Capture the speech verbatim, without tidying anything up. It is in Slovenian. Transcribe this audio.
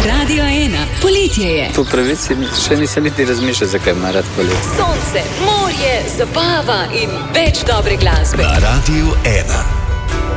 Radio ena, poletje je. Po pravici še nisem niti razmišljal, zakaj ima rad poletje. Sonce, morje, zabava in več dobre glasbe. Na Radiu ena.